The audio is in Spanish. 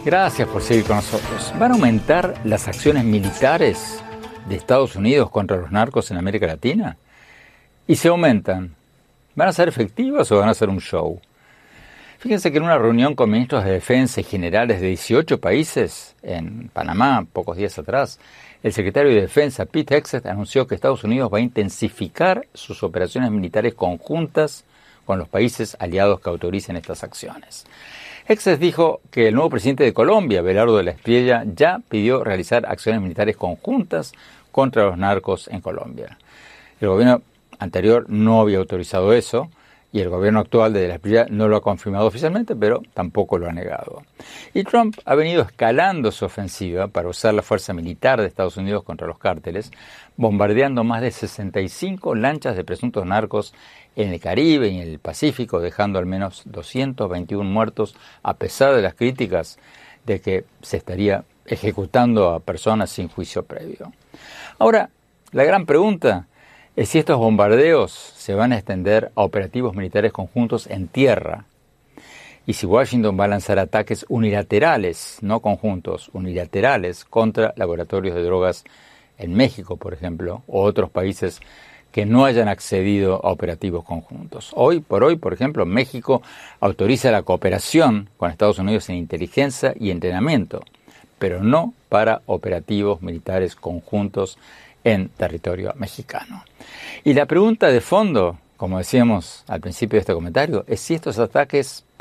Gracias por seguir con nosotros. ¿Van a aumentar las acciones militares de Estados Unidos contra los narcos en América Latina? Y si aumentan, ¿van a ser efectivas o van a ser un show? Fíjense que en una reunión con ministros de defensa y generales de 18 países en Panamá, pocos días atrás, el secretario de Defensa, Pete Hegseth, anunció que Estados Unidos va a intensificar sus operaciones militares conjuntas con los países aliados que autoricen estas acciones. Hegseth dijo que el nuevo presidente de Colombia, Abelardo de la Espriella, ya pidió realizar acciones militares conjuntas contra los narcos en Colombia. El gobierno anterior no había autorizado eso y el gobierno actual de la Espriella no lo ha confirmado oficialmente, pero tampoco lo ha negado. Y Trump ha venido escalando su ofensiva para usar la fuerza militar de Estados Unidos contra los cárteles, bombardeando más de 65 lanchas de presuntos narcos en el Caribe y en el Pacífico, dejando al menos 221 muertos, a pesar de las críticas de que se estaría ejecutando a personas sin juicio previo. Ahora, la gran pregunta es si estos bombardeos se van a extender a operativos militares conjuntos en tierra y si Washington va a lanzar ataques unilaterales, no conjuntos, unilaterales contra laboratorios de drogas en México, por ejemplo, o otros países que no hayan accedido a operativos conjuntos. Hoy, por ejemplo, México autoriza la cooperación con Estados Unidos en inteligencia y entrenamiento, pero no para operativos militares conjuntos en territorio mexicano. Y la pregunta de fondo, como decíamos al principio de este comentario, es si estos ataques